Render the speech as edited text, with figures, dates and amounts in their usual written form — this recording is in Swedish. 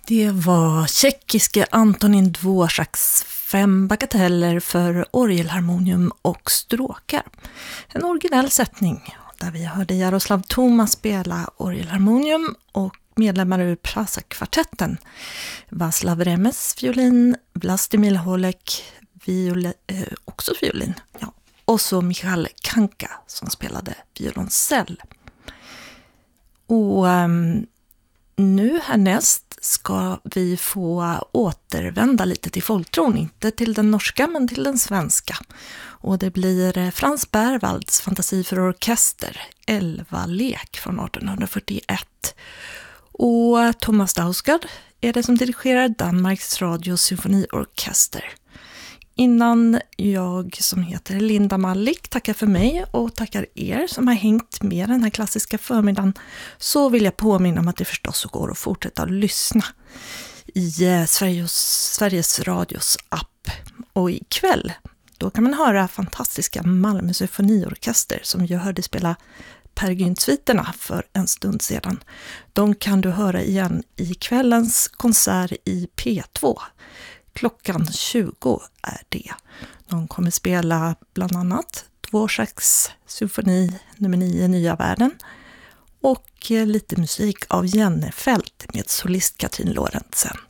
Det var tjeckiske Antonín Dvořáks 5 bagateller för orgelharmonium och stråkar. En originell sättning där vi hörde Jaroslav Thomas spela orgelharmonium och medlemmar ur Prasa-kvartetten. Václav Remes violin, Vlastimil Holek också violin. Ja. Och så Michal Kanka som spelade violoncell. Och nu härnäst ska vi få återvända lite till folktron, inte till den norska men till den svenska. Och det blir Frans Berwalds fantasi för orkester, 11-lek från 1841. Och Thomas Dausgaard är det som dirigerar Danmarks Radio symfoniorkester. Innan jag som heter Linda Mallik tackar för mig och tackar er som har hängt med den här klassiska förmiddagen, så vill jag påminna om att det förstås går att fortsätta att lyssna i Sveriges Radios app. Och ikväll då kan man höra fantastiska Malmö symfoniorkester som jag hörde spela Per Gynt-sviterna för en stund sedan. De kan du höra igen i kvällens konsert i P2. Klockan 20 är det. De kommer spela bland annat Dvořáks symfoni nummer 9, Nya världen, och lite musik av Jennefelt med solist Katrin Lorentzen.